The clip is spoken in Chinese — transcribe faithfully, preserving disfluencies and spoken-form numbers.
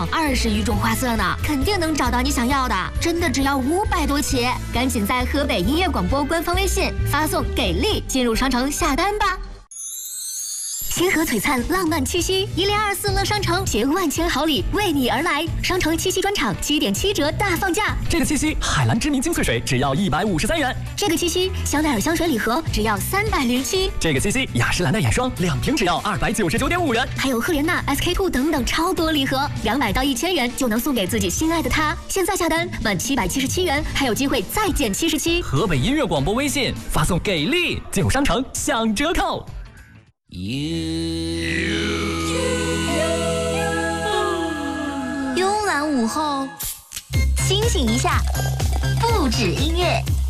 二十余种花色呢，肯定能找到你想要的。真的只要五百多起，赶紧在河北音乐广播官方微信发送“给力”进入商城下单吧。 星河璀璨，浪漫七夕，一零二四乐商城携万千好礼为你而来。商城七夕专场七点七折大放价， 这个七夕海蓝之谜精粹水只要一百五十三元。 这个七夕香奈儿香水礼盒只要三百零七。 这个七夕雅诗兰黛眼霜两瓶只要二百九十九点五元。 还有赫莲娜、S K two 等等超多礼盒，两百到一千元就能送给自己心爱的他。现在下单满七百七十七元，还有机会再减七十七。 河北音乐广播微信发送“给力”进入商城享折扣。 慵懒午后，清醒一下，不止音乐。